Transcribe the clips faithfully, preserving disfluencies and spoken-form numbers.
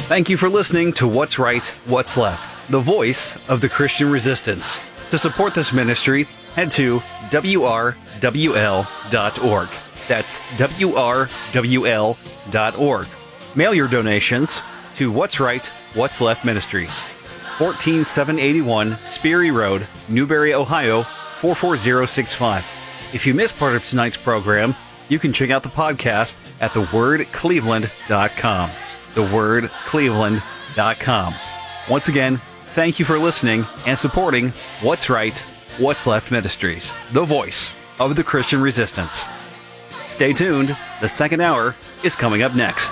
Thank you for listening to What's Right, What's Left, the voice of the Christian resistance. To support this ministry, head to W R W L dot org. That's W R W L dot org. Mail your donations to What's Right, What's Left Ministries, fourteen seven eighty-one Sperry Road, Newberry, Ohio, four four zero six five. If you missed part of tonight's program, you can check out the podcast at the word cleveland dot com. the word cleveland dot com. Once again, thank you for listening and supporting What's Right, What's Left Ministries, the voice of the Christian resistance. Stay tuned. The second hour is coming up next.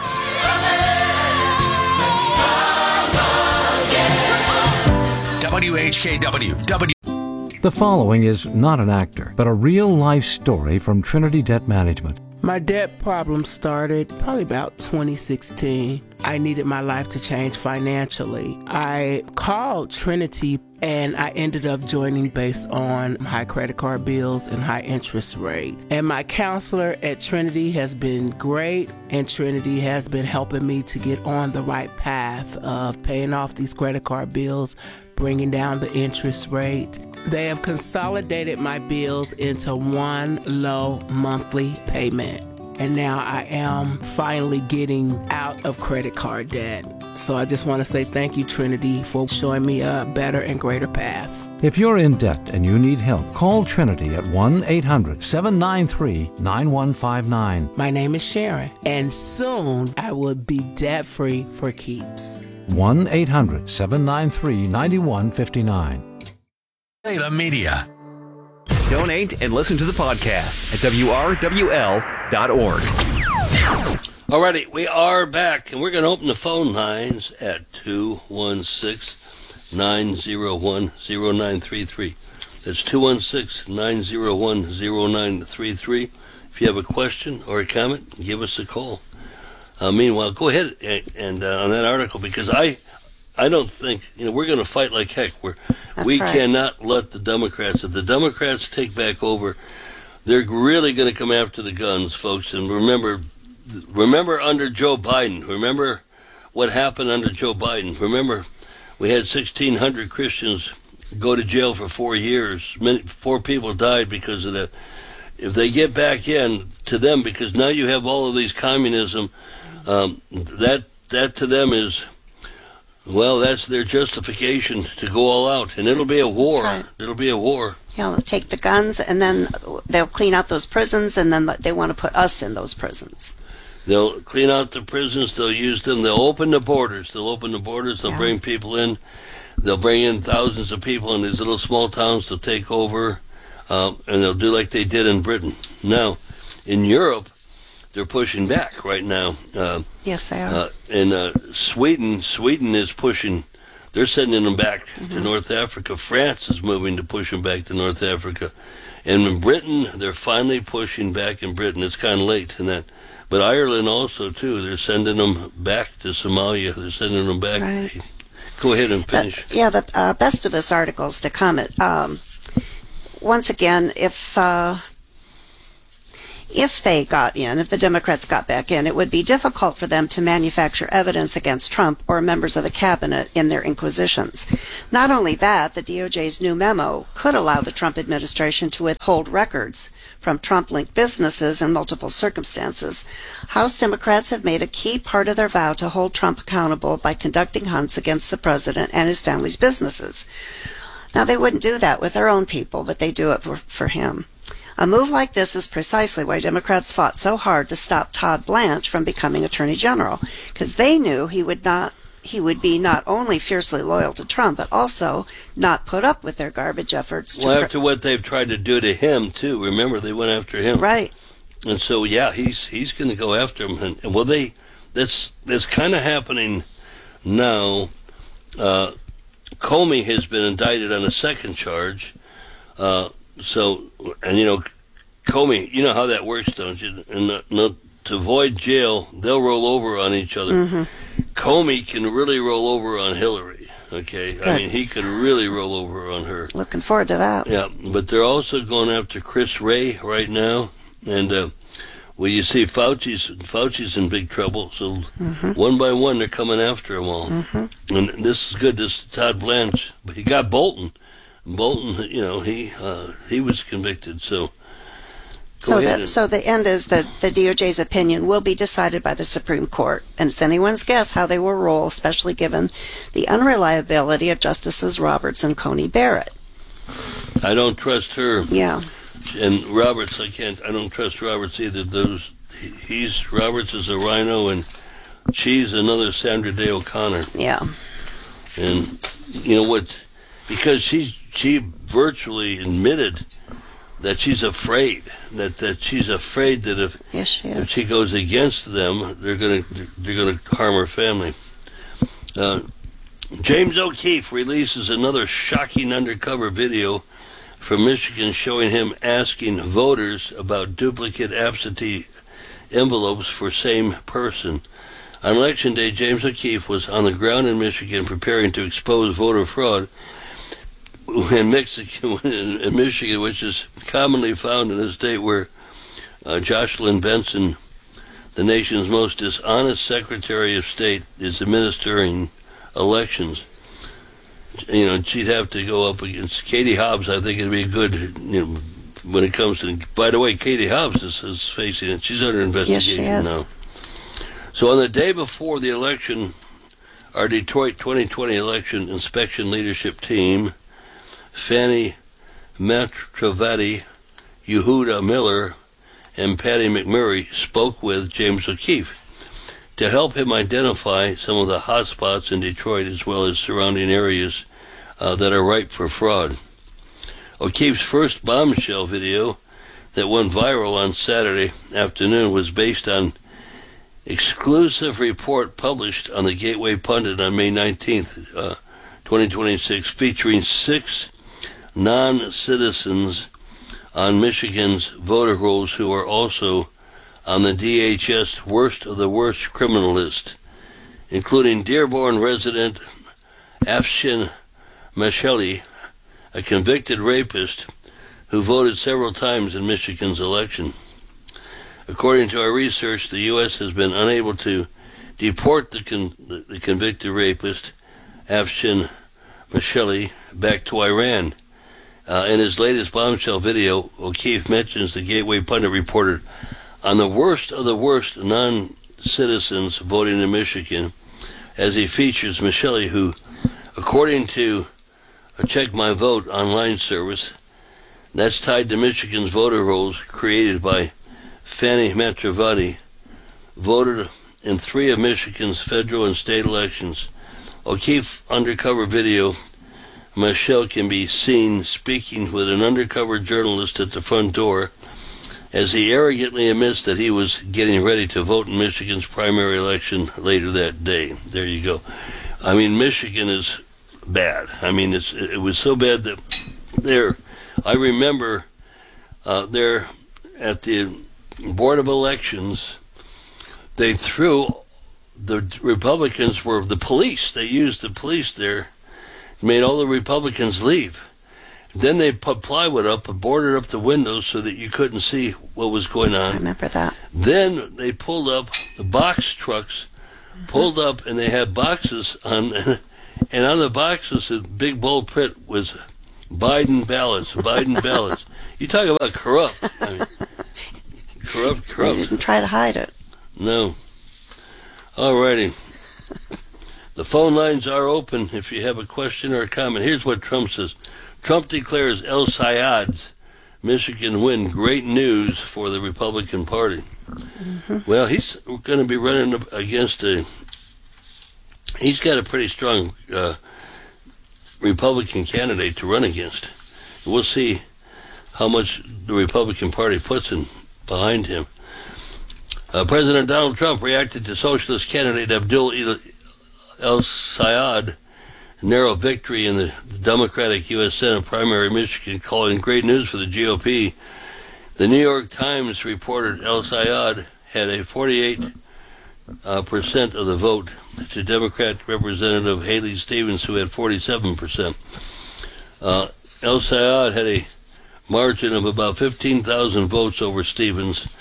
W H K W. W. The following is not an actor, but a real-life story from Trinity Debt Management. My debt problem started probably about twenty sixteen. I needed my life to change financially. I called Trinity and I ended up joining based on high credit card bills and high interest rate. And my counselor at Trinity has been great, and Trinity has been helping me to get on the right path of paying off these credit card bills, bringing down the interest rate. They have consolidated my bills into one low monthly payment. And now I am finally getting out of credit card debt. So I just want to say thank you, Trinity, for showing me a better and greater path. If you're in debt and you need help, call Trinity at one eight hundred seven nine three nine one five nine. My name is Sharon, and soon I will be debt-free for keeps. one eight hundred seven nine three nine one five nine. Theta Media. Donate and listen to the podcast at W R W L dot org. Alrighty, we are back, and we're going to open the phone lines at two one six, nine zero one, zero nine three three. That's two one six, nine zero one, zero nine three three. If you have a question or a comment, give us a call. Uh, meanwhile, go ahead and, and uh, on that article, because I I don't think, you know, we're going to fight like heck. We're, That's we right. cannot let the Democrats, if the Democrats take back over, they're really going to come after the guns, folks. And remember, remember under Joe Biden, remember what happened under Joe Biden. Remember, we had sixteen hundred Christians go to jail for four years. Many, four people died because of that. If they get back in to them, because now you have all of these communism, um, that that to them is, well, that's their justification to go all out, and it'll be a war. That's right. It'll be a war. You know, they'll take the guns, and then they'll clean out those prisons, and then they want to put us in those prisons. They'll clean out the prisons. They'll use them. They'll open the borders. They'll open the borders. They'll Yeah. bring people in. They'll bring in thousands of people in these little small towns to take over, um, and they'll do like they did in Britain. Now, in Europe, they're pushing back right now. Uh, Yes, they are. Uh, and uh, Sweden, Sweden is pushing. They're sending them back Mm-hmm. to North Africa. France is moving to push them back to North Africa, and in Britain, they're finally pushing back in Britain. It's kind of late in that, but Ireland also too. They're sending them back to Somalia. They're sending them back. Right. Go ahead and finish. The, yeah, the uh, best of this article is to comment. Um, once again, if uh, if they got in, if the Democrats got back in, it would be difficult for them to manufacture evidence against Trump or members of the cabinet in their inquisitions. Not only that, the D O J's new memo could allow the Trump administration to withhold records from Trump-linked businesses in multiple circumstances. House Democrats have made a key part of their vow to hold Trump accountable by conducting hunts against the president and his family's businesses. Now, they wouldn't do that with their own people, but they do it for, for him. A move like this is precisely why Democrats fought so hard to stop Todd Blanche from becoming Attorney General, because they knew he would not he would be not only fiercely loyal to Trump, but also not put up with their garbage efforts to... Well, after what they've tried to do to him, too. Remember, they went after him. Right. And so, yeah, he's he's going to go after him. And, and well, they that's that's kind of happening now. Uh, Comey has been indicted on a second charge. Uh, so, and you know, Comey, you know how that works, don't you? And uh, no, to avoid jail, they'll roll over on each other. Mm-hmm. Comey can really roll over on Hillary. Okay, Good. I mean, he could really roll over on her. Looking forward to that. Yeah, but they're also going after Chris Wray right now. And uh, Well, you see, Fauci's Fauci's in big trouble. So mm-hmm. one by one, they're coming after him all. Mm-hmm. And this is good. This is Todd Blanche, but he got Bolton. Bolton, you know, he uh, he was convicted. So. So the, so the end is that the D O J's opinion will be decided by the Supreme Court, and it's anyone's guess how they will rule, especially given the unreliability of Justices Roberts and Coney Barrett. I don't trust her. Yeah. And Roberts, I can't. I don't trust Roberts either. Those he's Roberts is a rhino, and she's another Sandra Day O'Connor. Yeah. And you know what? Because she's she virtually admitted that she's afraid that, that she's afraid that if, yes, she is. if she goes against them, they're gonna they're gonna harm her family. Uh, James O'Keefe releases another shocking undercover video from Michigan showing him asking voters about duplicate absentee envelopes for same person. On Election Day, James O'Keefe was on the ground in Michigan preparing to expose voter fraud in Mexico, in Michigan, which is commonly found in a state where uh, Jocelyn Benson, the nation's most dishonest Secretary of State, is administering elections. You know, she'd have to go up against Katie Hobbs. I think it'd be good, you know, when it comes to. By the way, Katie Hobbs is, is facing it. She's under investigation yes, she is. now. So on the day before the election, our Detroit twenty twenty election inspection leadership team, Fannie Matravati, Yehuda Miller, and Patty McMurray spoke with James O'Keefe to help him identify some of the hot spots in Detroit as well as surrounding areas uh, that are ripe for fraud. O'Keefe's first bombshell video that went viral on Saturday afternoon was based on exclusive report published on the Gateway Pundit on May nineteenth, uh, twenty twenty-six, featuring six non-citizens on Michigan's voter rolls who are also on the D H S worst of the worst criminal list, including Dearborn resident Afshin Masheli, a convicted rapist who voted several times in Michigan's election. According to our research, the U S has been unable to deport the, con- the convicted rapist, Afshin Masheli, back to Iran. Uh, in his latest bombshell video, O'Keefe mentions the Gateway Pundit reported on the worst of the worst non-citizens voting in Michigan, as he features Masheli, who, according to a Check My Vote online service, that's tied to Michigan's voter rolls created by Fannie Matravati, voted in three of Michigan's federal and state elections. O'Keefe undercover video, Michelle can be seen speaking with an undercover journalist at the front door as he arrogantly admits that he was getting ready to vote in Michigan's primary election later that day. There you go. I mean, Michigan is bad. I mean, it's it was so bad that there, I remember uh, there at the Board of Elections, they threw, the Republicans were the police. They used the police there, made all the Republicans leave. Then they put plywood up and boarded up the windows so that you couldn't see what was going on. I remember that. Then they pulled up the box trucks, pulled up, and they had boxes on, and on the boxes, the big bold print was Biden ballots, Biden ballots. You talk about corrupt. I mean, corrupt, corrupt. They didn't try to hide it. No. All righty. The phone lines are open if you have a question or a comment. Here's what Trump says. Trump declares El Sayad's Michigan win great news for the Republican Party. Mm-hmm. Well, he's going to be running against a... He's got a pretty strong uh, Republican candidate to run against. We'll see how much the Republican Party puts in behind him. Uh, President Donald Trump reacted to socialist candidate Abdul El Sayad narrow victory in the Democratic U S Senate primary in Michigan, calling great news for the G O P. The New York Times reported El Sayad had a forty-eight percent uh, of the vote to Democrat Representative Haley Stevens, who had forty-seven percent. Uh, El Sayad had a margin of about fifteen thousand votes over Stevens,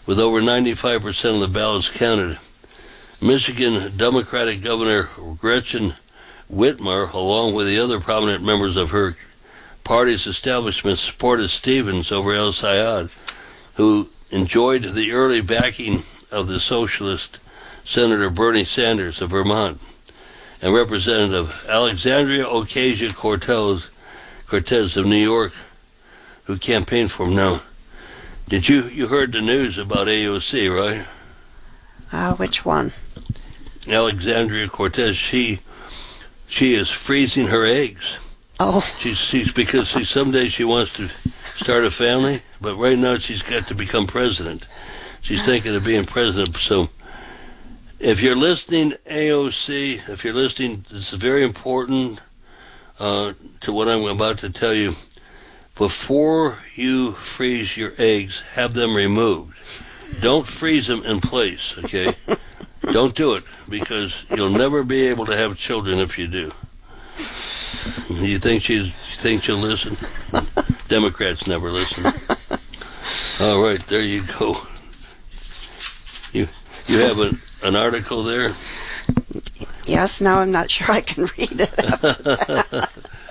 with over ninety-five percent of the ballots counted. Michigan Democratic Governor Gretchen Whitmer, along with the other prominent members of her party's establishment, supported Stevens over El Sayed, who enjoyed the early backing of the socialist Senator Bernie Sanders of Vermont and Representative Alexandria Ocasio-Cortez Cortez of New York, who campaigned for him. Now, did you you heard the news about A O C, right? Uh, which one? Alexandria Cortez. She she is freezing her eggs. Oh. She's she's because she someday she wants to start a family, but right now she's got to become president. She's thinking of being president. So, if you're listening, A O C, if you're listening, this is very important uh, to what I'm about to tell you. Before you freeze your eggs, have them removed. Don't freeze them in place, okay? Don't do it, because you'll never be able to have children if you do. You think she's? You think she'll listen? Democrats never listen. All right, there you go. You you have an, an article there? Yes, now I'm not sure I can read it after that.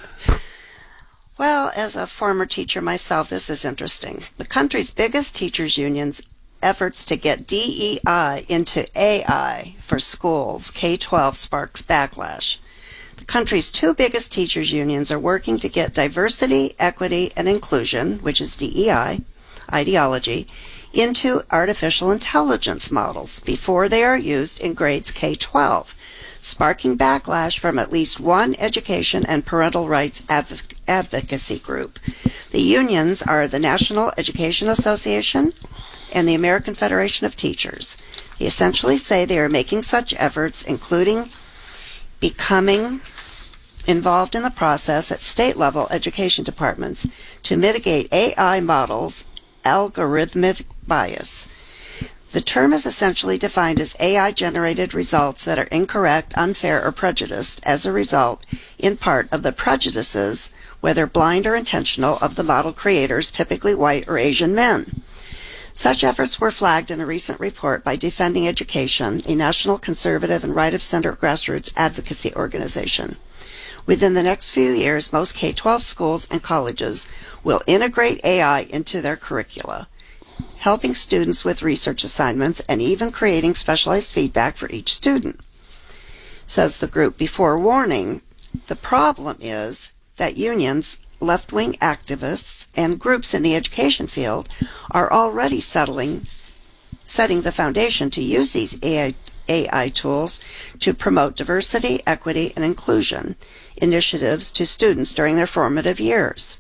Well, as a former teacher myself, this is interesting. The country's biggest teachers' unions efforts to get D E I into A I for schools, K twelve, sparks backlash. The country's two biggest teachers' unions are working to get diversity, equity, and inclusion, which is D E I, ideology, into artificial intelligence models before they are used in grades K twelve, sparking backlash from at least one education and parental rights adv- advocacy group. The unions are the National Education Association and the American Federation of Teachers. They essentially say they are making such efforts, including becoming involved in the process at state-level education departments to mitigate A I models' algorithmic bias. The term is essentially defined as A I-generated results that are incorrect, unfair, or prejudiced as a result, in part, of the prejudices, whether blind or intentional, of the model creators, typically white or Asian men. Such efforts were flagged in a recent report by Defending Education, a national conservative and right-of-center grassroots advocacy organization. Within the next few years, most K twelve schools and colleges will integrate A I into their curricula, helping students with research assignments and even creating specialized feedback for each student. Says the group, before warning, the problem is that unions, left-wing activists, and groups in the education field are already settling, setting the foundation to use these A I, A I tools to promote diversity, equity, and inclusion initiatives to students during their formative years.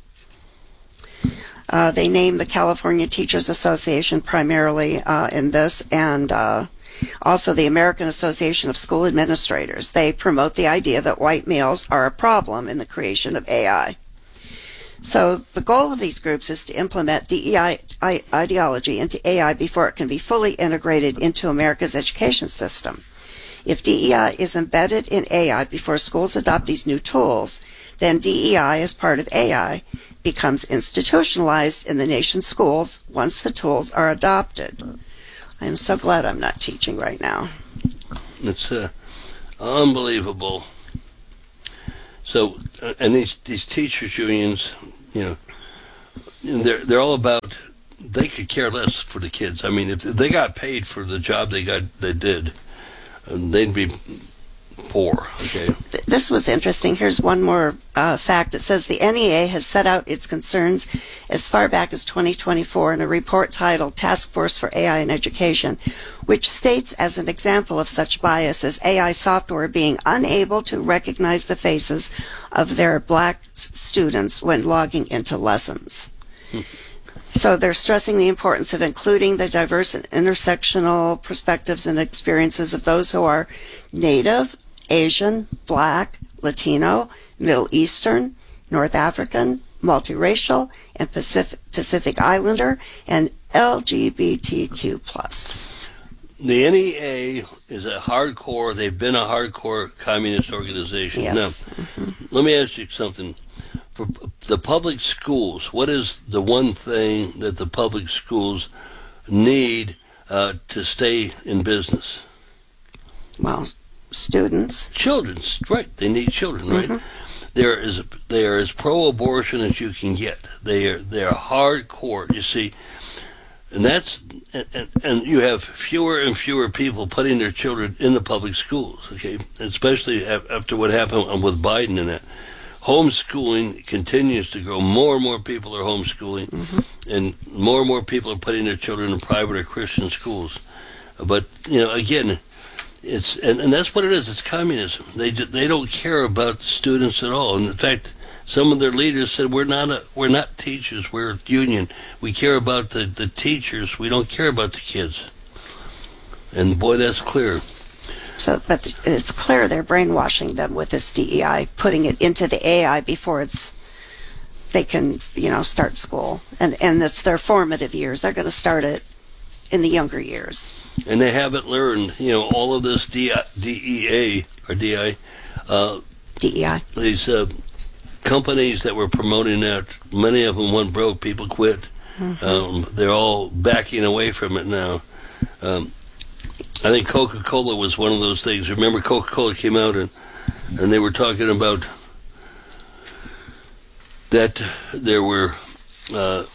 Uh, they name the California Teachers Association primarily uh, in this, and uh, also the American Association of School Administrators. They promote the idea that white males are a problem in the creation of A I. So the goal of these groups is to implement D E I ideology into A I before it can be fully integrated into America's education system. If D E I is embedded in A I before schools adopt these new tools, then D E I as part of A I becomes institutionalized in the nation's schools once the tools are adopted. I am so glad I'm not teaching right now. It's uh, unbelievable. So, uh, and these these teachers unions, you know, they're they're all about. They could care less for the kids. I mean, if they got paid for the job they got, they did, they'd be poor. Okay. This was interesting. Here's one more uh, fact. It says the N E A has set out its concerns as far back as twenty twenty-four in a report titled Task Force for A I in Education, which states as an example of such bias as A I software being unable to recognize the faces of their black students when logging into lessons. Hmm. So they're stressing the importance of including the diverse and intersectional perspectives and experiences of those who are Native, Asian, Black, Latino, Middle Eastern, North African, multiracial, and Pacific, Pacific Islander, and L G B T Q plus. The N E A is a hardcore, they've been a hardcore communist organization. Yes. Now, mm-hmm. Let me ask you something. For the public schools, what is the one thing that the public schools need uh, to stay in business? Well, students. Children, right? They need children, right? Mm-hmm. They're as they are as pro-abortion as you can get. They are they are hardcore. You see, and that's and, and you have fewer and fewer people putting their children in the public schools. Okay, especially after what happened with Biden and that. Homeschooling continues to grow. More and more people are homeschooling, mm-hmm. and more and more people are putting their children in private or Christian schools. But you know, again. It's and, and that's what it is. It's communism. They they don't care about the students at all. And in fact, some of their leaders said, "We're not a, we're not teachers. We're a union. We care about the, the teachers. We don't care about the kids." And boy, that's clear. So, but it's clear they're brainwashing them with this D E I, putting it into the A I before it's they can you know start school, and and it's their formative years. They're going to start it in the younger years. And they haven't learned, you know, all of this D E A or D I, uh, D E I. These uh, companies that were promoting that, many of them went broke. People quit. Mm-hmm. Um, they're all backing away from it now. Um, I think Coca-Cola was one of those things. Remember, Coca-Cola came out and and they were talking about that there were uh,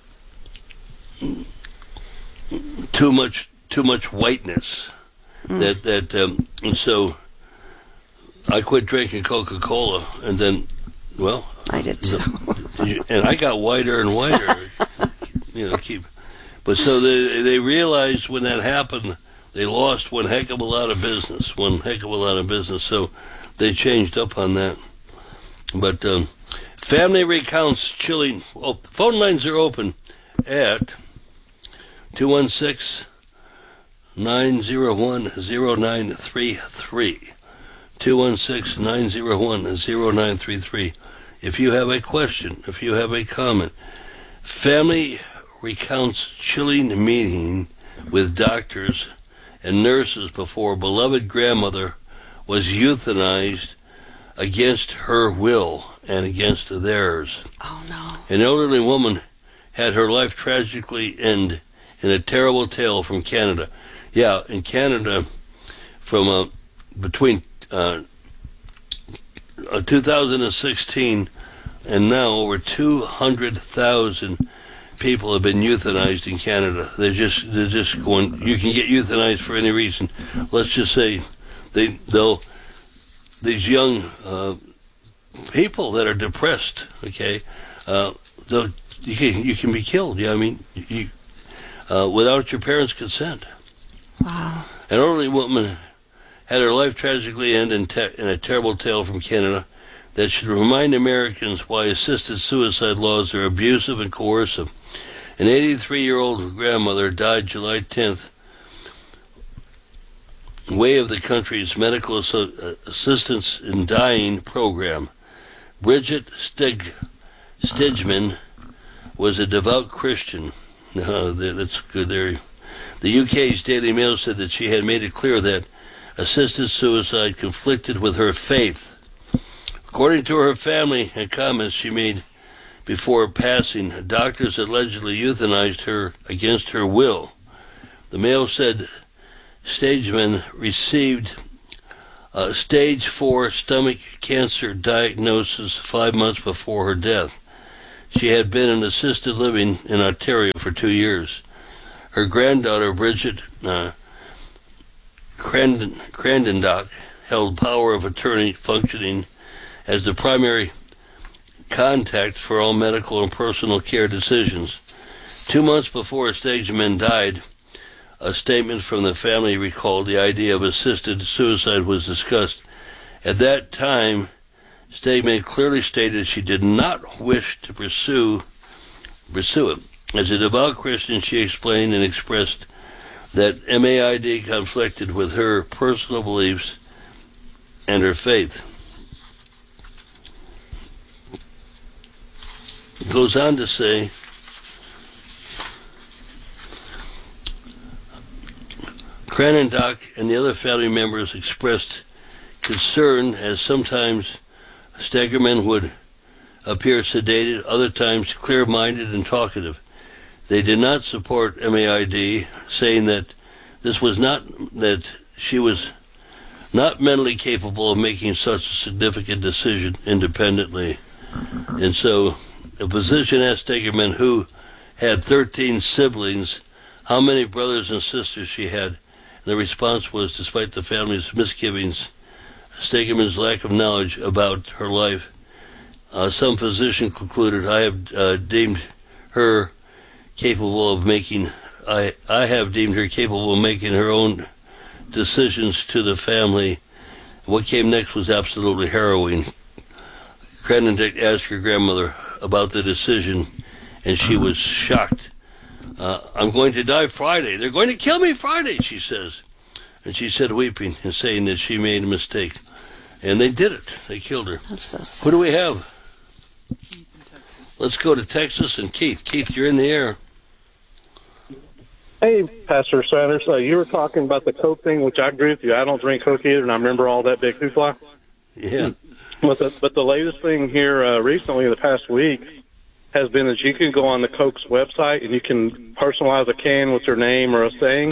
too much. Too much whiteness, mm. that that um, and so I quit drinking Coca-Cola, and then, well, I did too, and I got whiter and whiter, you know. Keep, but so they they realized when that happened, they lost one heck of a lot of business, one heck of a lot of business. So they changed up on that. But um, family recounts chilling. Oh, phone lines are open at two one six. nine zero one zero nine three three. two one six, nine zero one, zero nine three three. If you have a question, if you have a comment, family recounts chilling meeting with doctors and nurses before beloved grandmother was euthanized against her will and against theirs. Oh, no. An elderly woman had her life tragically end in a terrible tale from Canada. Yeah, in Canada, from uh, between uh, uh, two thousand sixteen and now, over two hundred thousand people have been euthanized in Canada. They're just they're just going. You can get euthanized for any reason. Let's just say they they'll these young uh, people that are depressed. Okay, uh, they'll you can you can be killed. Yeah, I mean, you, uh, without your parents' consent. Wow. An elderly woman had her life tragically end in, te- in a terrible tale from Canada that should remind Americans why assisted suicide laws are abusive and coercive. An eighty-three-year-old grandmother died July tenth, way of the country's medical asso- assistance in dying program. Bridget Stig- Stigman was a devout Christian. No, that's good there. The U K's Daily Mail said that she had made it clear that assisted suicide conflicted with her faith. According to her family and comments she made before passing, doctors allegedly euthanized her against her will. The Mail said Stageman received a stage four stomach cancer diagnosis five months before her death. She had been in assisted living in Ontario for two years. Her granddaughter, Bridget uh, Crandon, Crandondock, held power of attorney, functioning as the primary contact for all medical and personal care decisions. Two months before Stageman died, a statement from the family recalled the idea of assisted suicide was discussed. At that time, Stageman clearly stated she did not wish to pursue pursue it. As a devout Christian, she explained and expressed that M A I D conflicted with her personal beliefs and her faith. It goes on to say, Crandondock and the other family members expressed concern as sometimes Stagerman would appear sedated, other times clear-minded and talkative. They did not support M A I D, saying that this was not that she was not mentally capable of making such a significant decision independently. And so a physician asked Stegerman, who had thirteen siblings, how many brothers and sisters she had. And the response was, despite the family's misgivings, Stegerman's lack of knowledge about her life, uh, some physician concluded, I have uh, deemed her capable of making, I, I have deemed her capable of making her own decisions to the family. What came next was absolutely harrowing. Crendick asked her grandmother about the decision, and she was shocked. Uh, I'm going to die Friday. They're going to kill me Friday, she says. And she said, weeping and saying that she made a mistake. And they did it. They killed her. That's so sad. Who do we have? Let's go to Texas and Keith. Keith, you're in the air. Hey, Pastor Sanders, uh, you were talking about the Coke thing, which I agree with you. I don't drink Coke either, and I remember all that big hoopla. Yeah. But the, but the latest thing here uh, recently, in the past week, has been that you can go on the Coke's website and you can personalize a can with your name or a saying,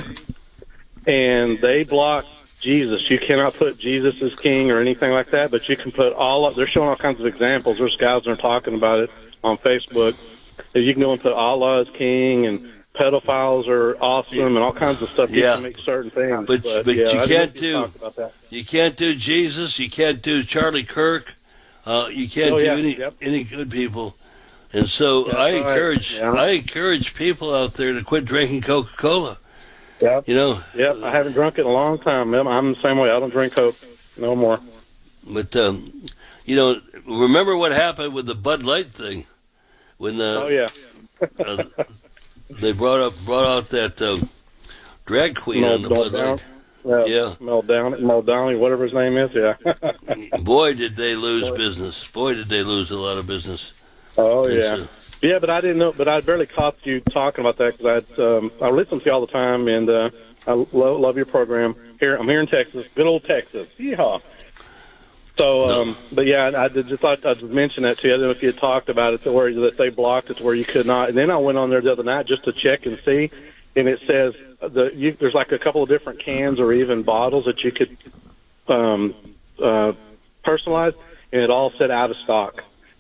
and they block Jesus. You cannot put Jesus as king or anything like that, but you can put all of, they're showing all kinds of examples. There's guys that are talking about it on Facebook. That you can go and put Allah as king, and pedophiles are awesome, and all kinds of stuff. You Yeah. can make certain things. But, But, but yeah, you I can't didn't do talk about that. you can't do Jesus. You can't do Charlie Kirk. Uh, you can't Oh, do yeah. any Yep. any good people. And so Yeah, I right. encourage Yeah. I encourage people out there to quit drinking Coca-Cola. Yep. You know. Yep. I haven't drunk it in a long time. I'm I'm the same way. I don't drink Coke no more. But um, you know, remember what happened with the Bud Light thing when uh, Oh yeah. uh, they brought up brought out that um, drag queen on the Mel Bud Down. Light. Yeah. Yeah. Mel Downey, Mel Downey, whatever his name is. Yeah. Boy, did they lose business. Boy, did they lose a lot of business. Oh And yeah. so- Yeah, but I didn't know. But I barely caught you talking about that because I um, I listen to you all the time, and uh, I lo- love your program. Here, I'm here in Texas, good old Texas. Yeehaw. So, um, but yeah, I, I did just thought I'd mention that to you. I don't know if you had talked about it to where that they blocked it to where you could not. And then I went on there the other night just to check and see, and it says the you, there's like a couple of different cans or even bottles that you could um, uh, personalize, and it all said out of stock.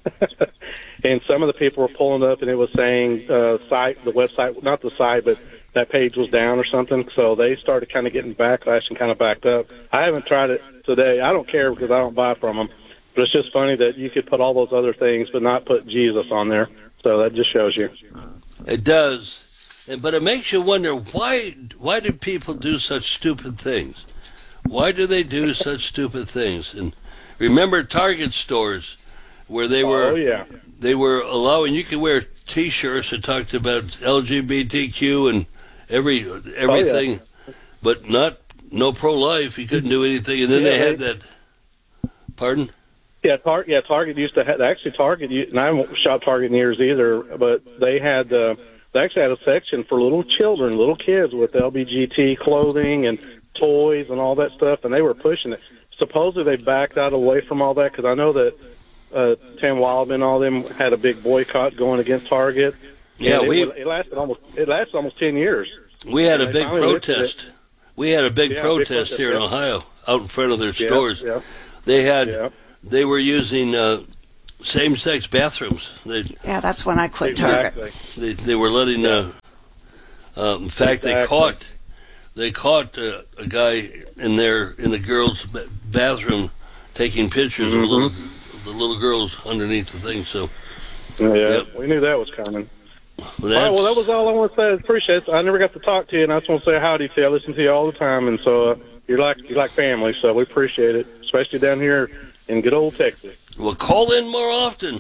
And some of the people were pulling up, and it was saying uh, site, the website, not the site, but that page was down or something. So they started kind of getting backlash and kind of backed up. I haven't tried it today. I don't care because I don't buy from them. But it's just funny that you could put all those other things, but not put Jesus on there. So that just shows you. It does, And- but it makes you wonder why. Why do people do such stupid things? Why do they do such stupid things? And remember Target stores where they were Oh, yeah. they were allowing you could wear T-shirts that talked about L G B T Q and every everything, but not no pro-life. You couldn't do anything, and then Yeah, they had they- that. Pardon? Yeah, Tar- yeah. Target used to have actually Target, u- and I haven't shopped Target in years either. But they had uh, they actually had a section for little children, little kids with L G B T clothing and toys and all that stuff, and they were pushing it. Supposedly they backed out away from all that because I know that uh, Tim Wildman and all them had a big boycott going against Target. Yeah, And it, we was- it lasted almost it lasted almost ten years. we had a and they big finally lifted protest. We had a big Yeah, big protest protest, here in yeah. Ohio, out in front of their Yeah, stores. yeah, They had yeah. they were using uh, same-sex bathrooms. They Yeah, that's when I quit Target. Exactly. they, they were letting. Uh, uh, in fact, they Exactly. caught they caught uh, a guy in there in the girls' ba- bathroom taking pictures of little, the little girls underneath the thing. So Yeah, Yep. we knew that was coming. well, All right, well, that was all I want to say. I appreciate it. I never got to talk to you, and I just want to say howdy to you. I listen to you all the time, and so uh, you're like you're like family, so we appreciate it, especially down here in good old Texas. well, call in more often.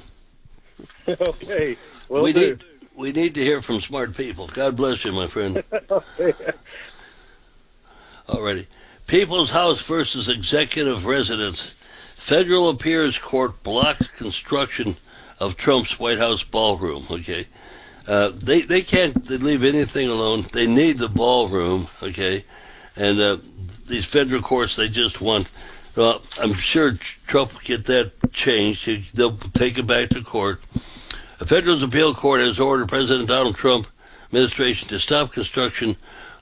Okay, will we do. need we need to hear from smart people. God bless you, my friend. Alrighty. People's House versus Executive Residence. Federal Appeals Court blocks construction of Trump's White House ballroom. Okay, uh, they they can't leave anything alone. They need the ballroom. Okay, and uh, these federal courts they just want. Well, I'm sure Trump will get that changed. He- They'll take it back to court. A federal appeal court has ordered President Donald Trump administration to stop construction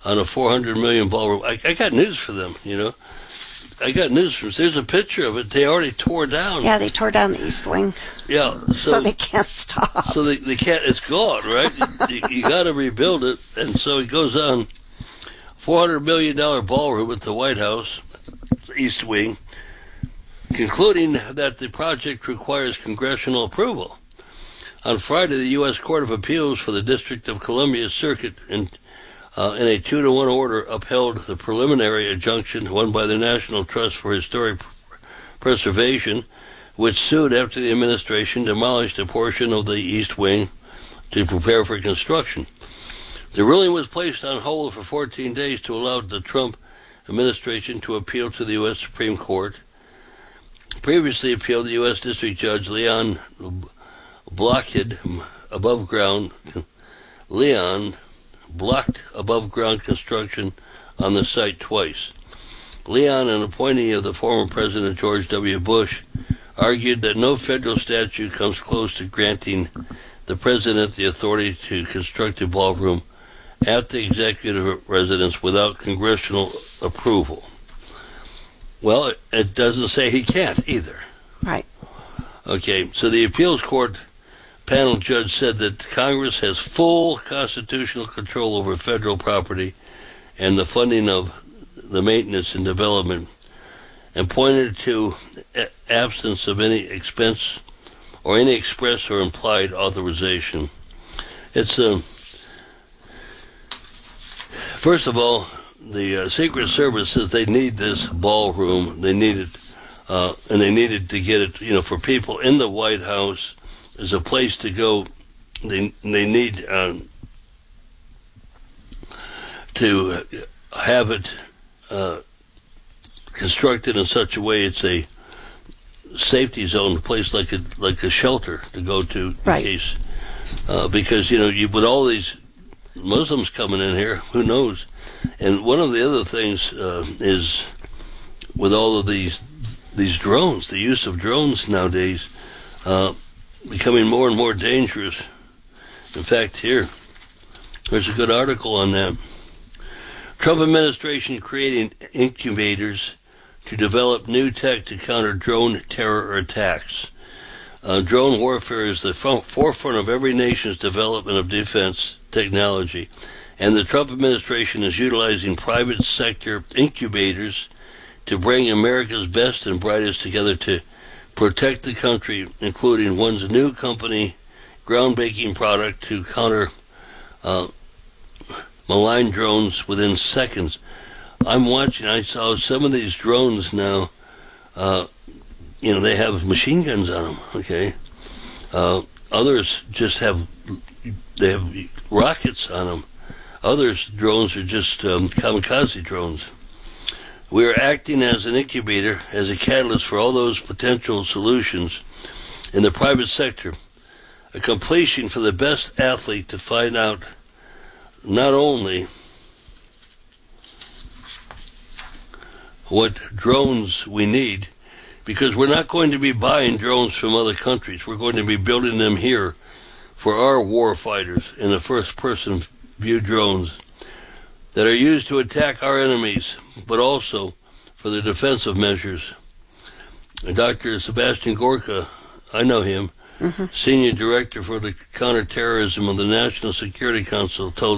on a four hundred million ballroom. I, I got news for them, you know. I got news from. There's a picture of it. They already tore down. Yeah, they tore down the East Wing. Yeah, so, so they can't stop. So they, they can't. It's gone, right? you you got to rebuild it, and so it goes on. four hundred million dollar ballroom at the White House, East Wing, concluding that the project requires congressional approval. On Friday, the U S Court of Appeals for the District of Columbia Circuit in Uh, in a two to one order upheld the preliminary injunction won by the National Trust for Historic Preservation, which sued after the administration demolished a portion of the East Wing to prepare for construction. The ruling was placed on hold for fourteen days to allow the Trump administration to appeal to the U S Supreme Court. Previously appealed, the U S District Judge Leon Blockhead above ground Leon blocked above-ground construction on the site twice. Leon, an appointee of the former President George W. Bush, argued that no federal statute comes close to granting the president the authority to construct a ballroom at the executive residence without congressional approval. Well, it doesn't say he can't either. Right. Okay, so the appeals court panel judge said that Congress has full constitutional control over federal property and the funding of the maintenance and development, and pointed to a- absence of any expense or any express or implied authorization. It's a uh, first of all, the uh, Secret Service says they need this ballroom. They need it, uh, and they needed to get it, you know, for people in the White House. There's a place to go. They they need um, to have it uh, constructed in such a way it's a safety zone, a place like a like a shelter to go to in right. case. Uh, because you know, you with all these Muslims coming in here, who knows? And one of the other things uh, is with all of these these drones, the use of drones nowadays. Uh, becoming more and more dangerous. In fact, here, there's a good article on that. Trump administration creating incubators to develop new tech to counter drone terror attacks. Uh, drone warfare is the front, forefront of every nation's development of defense technology, and the Trump administration is utilizing private sector incubators to bring America's best and brightest together to protect the country, including one's new company, groundbreaking product to counter uh, malign drones within seconds. I'm watching, I saw some of these drones now, uh, you know, they have machine guns on them, okay? Uh, others just have, they have rockets on them. Others, drones are just um, kamikaze drones. We are acting as an incubator, as a catalyst for all those potential solutions in the private sector, a completion for the best athlete to find out not only what drones we need, because we're not going to be buying drones from other countries. We're going to be building them here for our war fighters in the first-person view drones that are used to attack our enemies, but also for the defensive measures. Doctor Sebastian Gorka, I know him, mm-hmm. Senior Director for the Counterterrorism of the National Security Council, told